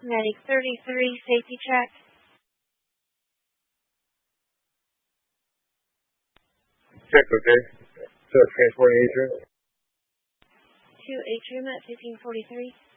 Medic 33, safety check. Check, okay. So transporting Atrium? To Atrium at 1543.